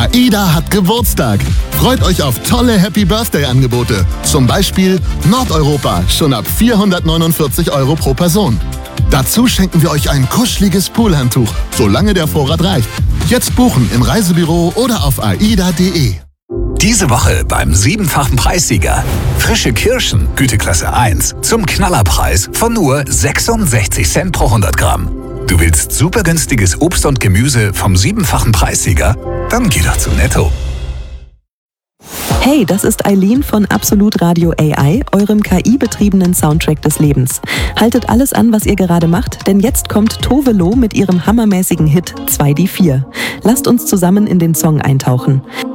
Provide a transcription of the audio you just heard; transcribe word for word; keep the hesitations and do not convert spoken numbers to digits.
AIDA hat Geburtstag. Freut euch auf tolle Happy Birthday Angebote. Zum Beispiel Nordeuropa, schon ab vierhundertneunundvierzig Euro pro Person. Dazu schenken wir euch ein kuscheliges Poolhandtuch, solange der Vorrat reicht. Jetzt buchen im Reisebüro oder auf aida punkt de. Diese Woche beim siebenfachen Preissieger. Frische Kirschen, Güteklasse eins, zum Knallerpreis von nur sechsundsechzig Cent pro hundert Gramm. Du willst super günstiges Obst und Gemüse vom siebenfachen Preissieger? Dann geh doch zu Netto. Hey, das ist Eileen von Absolut Radio A I, eurem K I-betriebenen Soundtrack des Lebens. Haltet alles an, was ihr gerade macht, denn jetzt kommt Tove Lo mit ihrem hammermäßigen Hit zwei die vier. Lasst uns zusammen in den Song eintauchen.